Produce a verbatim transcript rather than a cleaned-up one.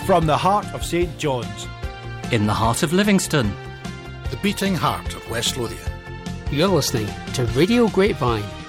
From the heart of Saint John's. In the heart of Livingston. The beating heart of West Lothian. You're listening to Radio Grapevine.